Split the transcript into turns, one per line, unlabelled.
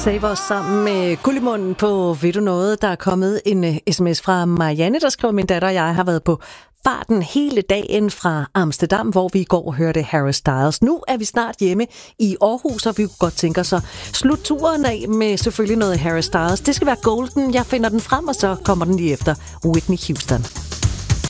Save os sammen med Gullimunden på Ved du noget? Der er kommet en sms fra Marianne, der skriver, min datter og jeg har været på farten hele dagen fra Amsterdam, hvor vi i går hørte Harry Styles. Nu er vi snart hjemme i Aarhus, og vi kunne godt tænke os at slutte turen af med selvfølgelig noget Harry Styles. Det skal være Golden. Jeg finder den frem, og så kommer den lige efter Whitney Houston.